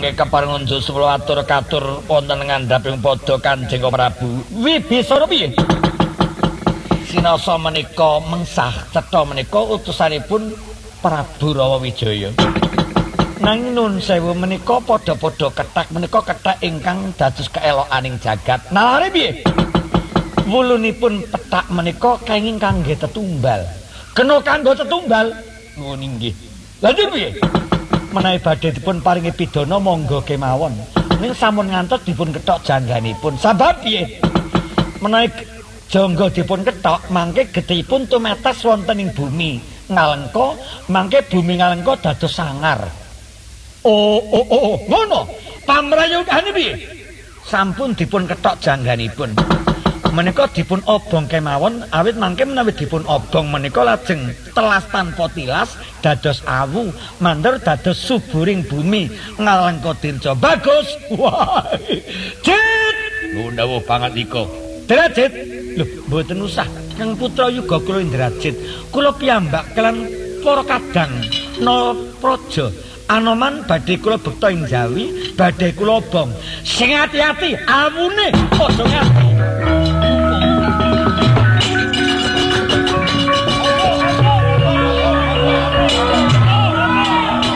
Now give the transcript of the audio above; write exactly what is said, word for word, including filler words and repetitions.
mangke keparengan sepuluh atur katur wonten ngandhaping padha Kanjeng Prabu. Wibisara piye? Sinasa menika mengsah cetha menika utusanipun Prabu Rawawijaya. Nanging nun sewu menika padha-padha kethak menika kethak ingkang dados kaelokaning jagat. Nalare piye? Wulunipun petak menika kenging kangge tetumbal. Kena kanggo tetumbal. Nuwun inggih. Lha piye? Menawi badhe dipun paringi pidana monggo kemawon. Ning sampun ngantos dipun kethok jangganipun. Sabab piye? Menawi jangga dipun kethok mangke gedhipun tumetes wonten ing bumi Ngalengka, mangke bumi Ngalengka dados sangar. Oh, oh, oh, ngono. Pamrayogane piye? Sampun dipun kethok jangganipun. Menika dipun obong kemawon awit mangke menawi dipun obong menika lajeng telas tanpa tilas dados awu mandher dados suburing bumi Ngalengka dirja. Bagus. Wah. Cit. Nuwun banget nika. Derajat. Lho, mboten usah. Kang putra yuga kula Indrajit. Kula piyambak kelan para kadang Narapraja. Anoman badhe kula bekta ing Jawi, badhe kula obong. Sing ati-ati awune aja ngerti.